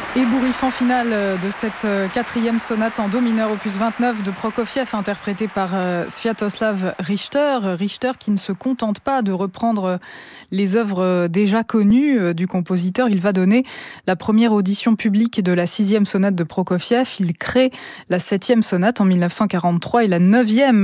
Ébouriffant final de cette quatrième sonate en do mineur opus 29 de Prokofiev, interprétée par Sviatoslav Richter. Richter qui ne se contente pas de reprendre les œuvres déjà connues du compositeur. Il va donner la première audition publique de la 6e sonate de Prokofiev. Il crée la 7e sonate en 1943 et la 9e